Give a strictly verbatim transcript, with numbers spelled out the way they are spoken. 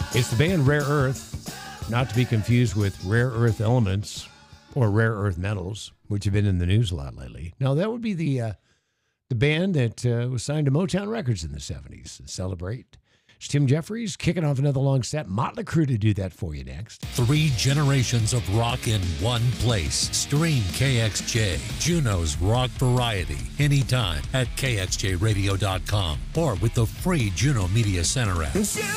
It's the band Rare Earth, not to be confused with Rare Earth Elements or Rare Earth Metals, which have been in the news a lot lately. Now, that would be the uh, the band that uh, was signed to Motown Records in the seventies. Celebrate. It's Tim Jeffries kicking off another long set. Motley Crue to do that for you next. Three generations of rock in one place. Stream K X J, Juneau's rock variety, anytime at K X J radio dot com or with the free Juneau Media Center app.